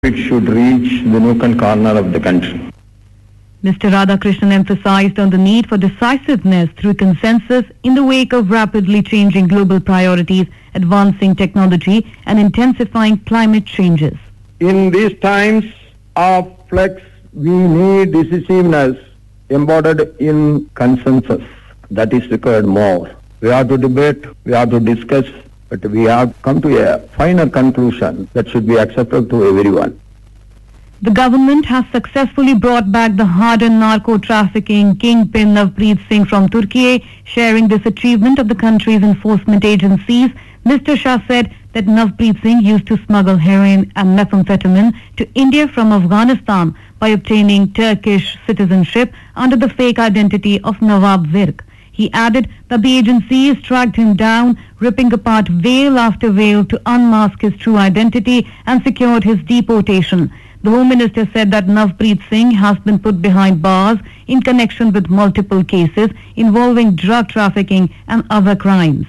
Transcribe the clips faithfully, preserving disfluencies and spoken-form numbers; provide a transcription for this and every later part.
It should reach the nook and corner of the country. Mister Radhakrishnan emphasized on the need for decisiveness through consensus in the wake of rapidly changing global priorities, advancing technology and intensifying climate changes. In these times of flux, we need decisiveness embodied in consensus. That is required more. We have to debate, we have to discuss, but we have come to a final conclusion that should be acceptable to everyone. The government has successfully brought back the hardened narco-trafficking kingpin Navpreet Singh from Turkey. Sharing this achievement of the country's enforcement agencies, Mister Shah said that Navpreet Singh used to smuggle heroin and methamphetamine to India from Afghanistan by obtaining Turkish citizenship under the fake identity of Nawab Virk. He added that the agencies tracked him down, ripping apart veil after veil to unmask his true identity and secured his deportation. The Home Minister said that Navpreet Singh has been put behind bars in connection with multiple cases involving drug trafficking and other crimes.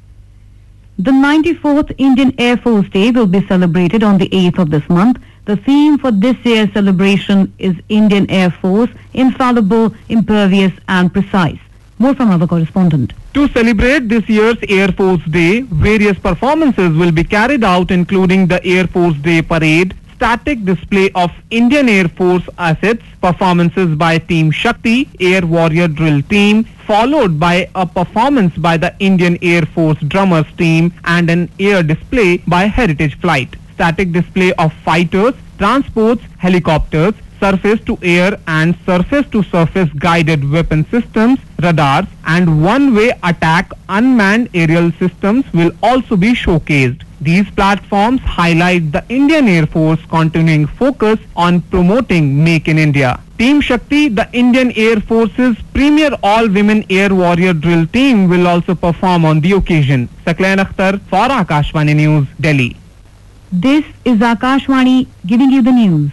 The ninety-fourth Indian Air Force Day will be celebrated on the eighth of this month. The theme for this year's celebration is Indian Air Force, infallible, impervious and precise. More from our correspondent. To celebrate this year's Air Force Day, various performances will be carried out, including the Air Force Day Parade, static display of Indian Air Force assets, performances by Team Shakti, Air Warrior Drill Team, followed by a performance by the Indian Air Force Drummers Team and an air display by Heritage Flight. Static display of fighters, transports, helicopters, surface-to-air and surface-to-surface guided weapon systems, radars and one-way attack unmanned aerial systems will also be showcased. These platforms highlight the Indian Air Force continuing focus on promoting Make in India. Team Shakti, the Indian Air Force's premier all-women air warrior drill team, will also perform on the occasion. Saklain Akhtar for Akashvani News, Delhi. This is Akashvani giving you the news.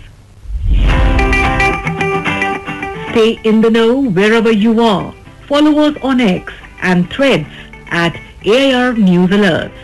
Stay in the know wherever you are. Follow us on X and Threads at A I R News Alerts.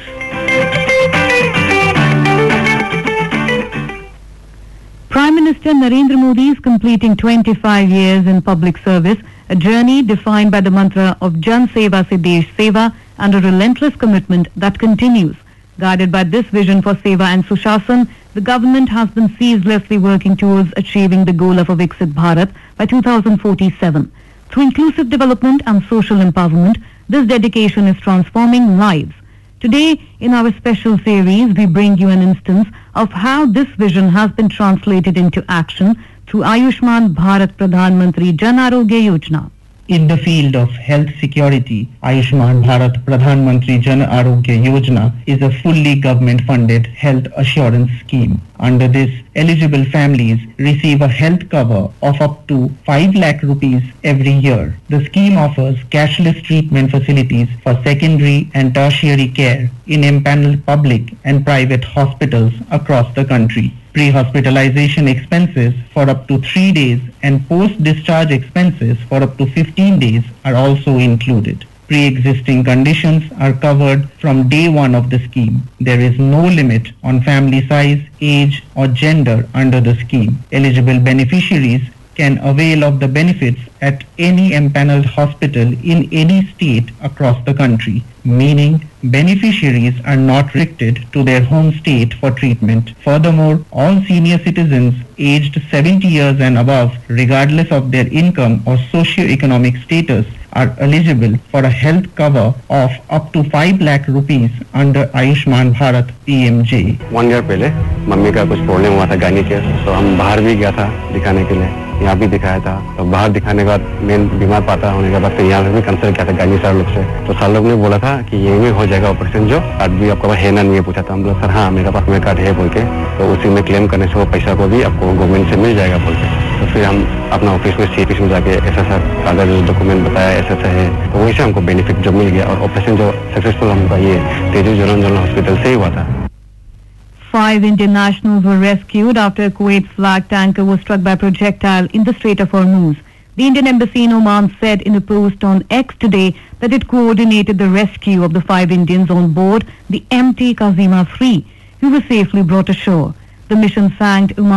Prime Minister Narendra Modi is completing twenty-five years in public service, a journey defined by the mantra of Jan Seva Se Desh Seva and a relentless commitment that continues. Guided by this vision for Seva and Sushasana, the government has been ceaselessly working towards achieving the goal of a Viksit Bharat by two thousand forty-seven. Through inclusive development and social empowerment, this dedication is transforming lives. Today, in our special series, we bring you an instance of how this vision has been translated into action through Ayushman Bharat Pradhan Mantri Jan Arogya Yojana. In the field of health security, Ayushman Bharat Pradhan Mantri Jan Arogya Yojana is a fully government-funded health assurance scheme. Under this, eligible families receive a health cover of up to five lakh rupees every year. The scheme offers cashless treatment facilities for secondary and tertiary care in empaneled public and private hospitals across the country. Pre-hospitalization expenses for up to three days and post-discharge expenses for up to fifteen days are also included. Pre-existing conditions are covered from day one of the scheme. There is no limit on family size, age or gender under the scheme. Eligible beneficiaries can avail of the benefits at any empaneled hospital in any state across the country, meaning beneficiaries are not restricted to their home state for treatment. Furthermore, all senior citizens aged seventy years and above, regardless of their income or socio-economic status, are eligible for a health cover of up to five lakh rupees under Ayushman Bharat P M J. One year पहले mummy का कुछ problem हुआ था गानी के, तो हम बाहर भी गया था दिखाने के लिए, यहाँ भी दिखाया था। तो बाहर दिखाने के बाद मेन बीमार पाता होने के बाद फिर यहाँ भी कंसल्ट किया था गानी सर लोग से। तो सर लोग ने बोला था कि ये में हो जाएगा ऑपरेशन, जो कार्ड भी आपका है ना नहीं पूछा था। हम लोग सर हाँ मेरे पास मेरा कार्ड है बोल के, तो उसी में क्लेम करने से वो पैसा को भी आपको गवर्नमेंट से मिल जाएगा बोल के। तो फिर हम अपना ऑफिस में सी ऑफिस में जाके ऐसा सर कागज डॉक्यूमेंट बताया ऐसा ऐसा है, तो वही से हमको बेनिफिट जो मिल गया और ऑपरेशन जो सक्सेसफुल हमका ये तेजू जनरल जनरल हॉस्पिटल से ही हुआ था। Five Indian nationals were rescued after a Kuwait flag tanker was struck by projectile in the Strait of Hormuz. The Indian Embassy in Oman said in a post on X today that it coordinated the rescue of the five Indians on board the M T Kazima three, who were safely brought ashore. The mission thanked Uma